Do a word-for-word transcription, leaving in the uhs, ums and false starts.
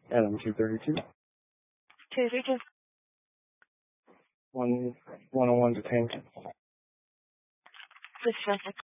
Adam two thirty-two. two three two. One one oh one detained. Six five six.